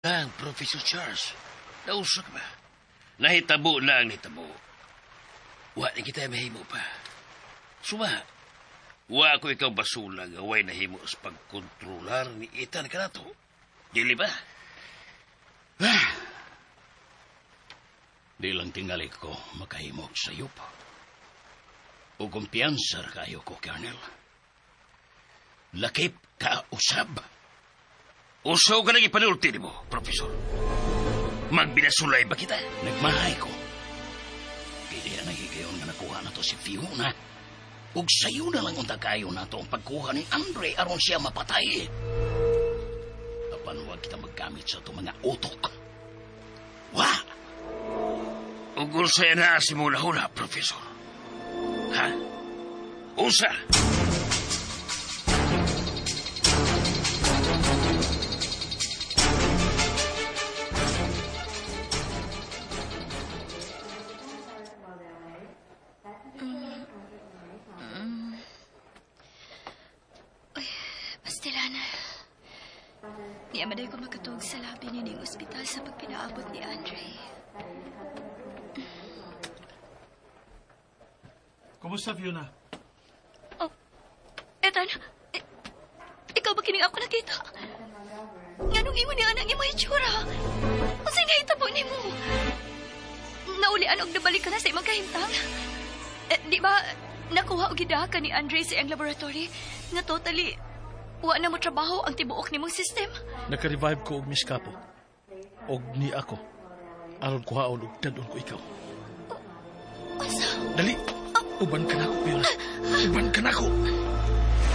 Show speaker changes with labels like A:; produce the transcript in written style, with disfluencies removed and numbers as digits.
A: Lang, Professor Charles. Nausa ka ba? Nahitabo lang nitabo. Wa na kita mahimo pa. Suma, wa ko ikaw basulang away nahimo sa pagkontrolar ni Ethan kanato. Dili ba?
B: Di lang tingali ko makahimo sa iyo pa. O kumpiyansa kayo ko, Colonel. Lakip ka usab.
A: Usaw ka nang ipanulti mo, Professor. Magbinasulay ba kita?
B: Nagmahay ko. Pili na nagigayon nga nakuha na to si Fiona. Ug sayo na lang unta kayo na to ang pagkuha ni Andre aron siya mapatay. Apan huwag kita maggamit sa ito mga utok. Wa!
A: Ugol sa'yo na si mula-hula, Professor. Ha? Usa!
C: Niya maday ko makatuog sa labi ni ning ospital sa pagpinaabot ni Andre.
D: Kumusta, Fiona?
C: Oh, Ethan, ikaw ba kining ako nakita? Nganong imo ni anak imo itsura? Unsay nahitabo nimo? Naulian og nabalik ka na sa imong kahimtang? Di ba nakuha og gidahakan ni Andre sa iyang laboratory nga totally wa na mo trabaho ang tibuok nimong system?
D: Naka-revive ko og Miss Capo. Og ni ako. Aron ko haon og dadon ko ikaw.
C: Asa?
D: Dali! Uban ka na ako, Fiona. Uban ka na ako!